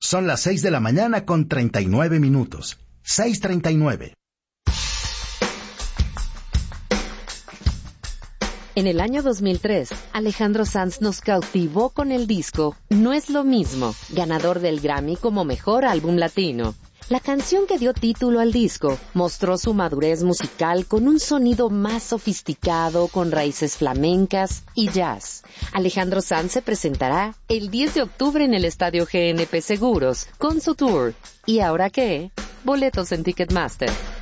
Son las 6 de la mañana con 39 minutos. 6:39. En el año 2003, Alejandro Sanz nos cautivó con el disco No es lo mismo, ganador del Grammy como Mejor Álbum Latino. La canción que dio título al disco mostró su madurez musical con un sonido más sofisticado, con raíces flamencas y jazz. Alejandro Sanz se presentará el 10 de octubre en el Estadio GNP Seguros con su tour. ¿Y ahora qué? Boletos en Ticketmaster.